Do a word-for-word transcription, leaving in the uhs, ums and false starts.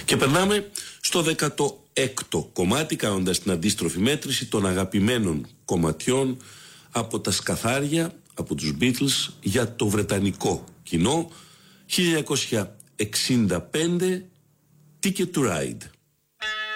Και περνάμε στο δέκατο έκτο κομμάτι, κάνοντας την αντίστροφη μέτρηση των αγαπημένων κομματιών από τα σκαθάρια, από τους Beatles για το βρετανικό κοινό. χίλια εννιακόσια εξήντα πέντε, Ticket to Ride.